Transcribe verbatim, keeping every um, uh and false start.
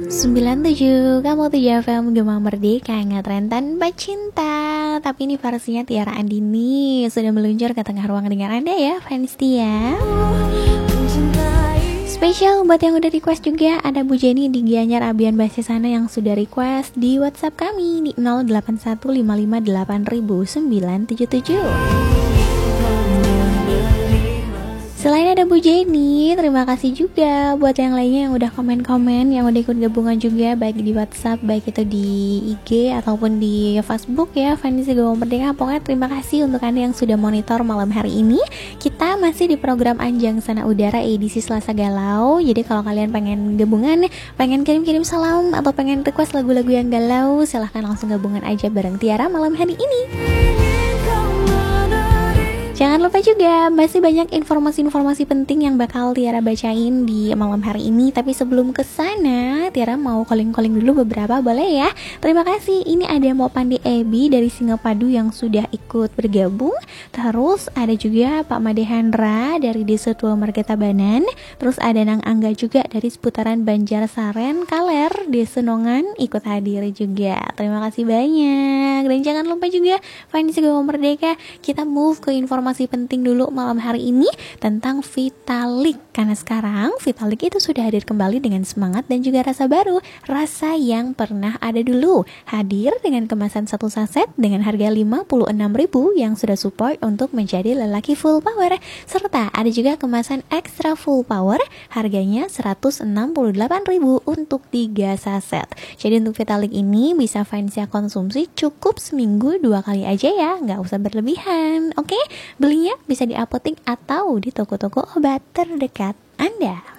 sembilan tujuh, kamu tujuh F M Gema Merdeka, ngetren tanpa cinta. Tapi ini versinya Tiara Andini sudah meluncur ke tengah ruang dengar Anda ya, fans Tia. Spesial buat yang udah request juga, ada Bu Jenny di Gianyar Abian Basisana yang sudah request di WhatsApp kami di nol delapan satu lima lima delapan nol nol sembilan tujuh tujuh. Selain ada Bu Jenny, terima kasih juga buat yang lainnya yang udah komen-komen, yang udah ikut gabungan juga, baik di WhatsApp, baik itu di I G ataupun di Facebook ya, Fanny Gema Merdeka. Pokoknya terima kasih untuk Anda yang sudah monitor malam hari ini. Kita masih di program Anjang Sana Udara edisi Selasa Galau. Jadi kalau kalian pengen gabungan, pengen kirim-kirim salam atau pengen request lagu-lagu yang galau, silahkan langsung gabungan aja bareng Tiara malam hari ini. Jangan lupa juga, masih banyak informasi-informasi penting yang bakal Tiara bacain di malam hari ini. Tapi sebelum kesana, Tiara mau calling-calling dulu beberapa, boleh ya? Terima kasih, ini ada Mopandi Ebi dari Singapadu yang sudah ikut bergabung. Terus ada juga Pak Madehandra dari Desa Tua Margetabanan. Terus ada Nang Angga juga dari seputaran Banjarsaren, Kaler, Desa Nongan, ikut hadir juga. Terima kasih banyak. Dan jangan lupa juga, Fanny Gema Merdeka, kita move ke informasi Informasi penting dulu malam hari ini tentang Vitalik. Karena sekarang Vitalik itu sudah hadir kembali dengan semangat dan juga rasa baru, rasa yang pernah ada dulu. Hadir dengan kemasan satu saset dengan harga lima puluh enam ribu yang sudah support untuk menjadi lelaki full power. Serta ada juga kemasan extra full power, harganya seratus enam puluh delapan ribu untuk tiga saset. Jadi untuk Vitalik ini bisa Fansia konsumsi cukup seminggu dua kali aja ya, nggak usah berlebihan. Oke? Belinya bisa di apotek atau di toko-toko obat terdekat Anda.